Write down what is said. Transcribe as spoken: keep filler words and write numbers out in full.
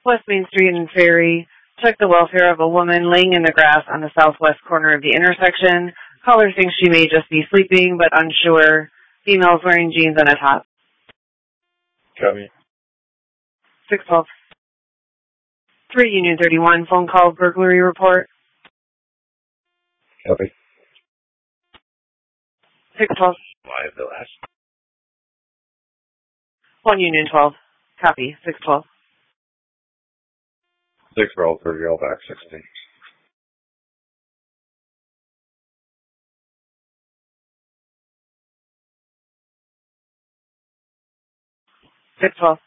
West Main Street and Ferry. Check the welfare of a woman laying in the grass on the southwest corner of the intersection. Caller thinks she may just be sleeping, but unsure. Female's wearing jeans and a top. Copy. six twelve. three Union thirty-one, phone call burglary report. Copy. six twelve. Live the last. one Union twelve. Copy. six twelve. six roll thirty, all back sixteen. six twelve.